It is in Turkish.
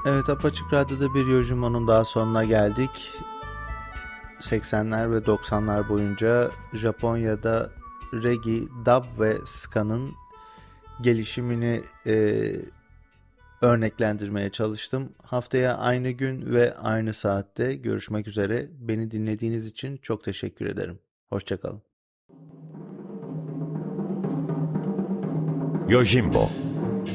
Evet, Apaçık Radyo'da bir Yojimon'un daha sonuna geldik. 80'ler ve 90'lar boyunca Japonya'da reggae, dub ve ska'nın gelişimini örneklendirmeye çalıştım. Haftaya aynı gün ve aynı saatte görüşmek üzere. Beni dinlediğiniz için çok teşekkür ederim. Hoşça kalın. Yojimbo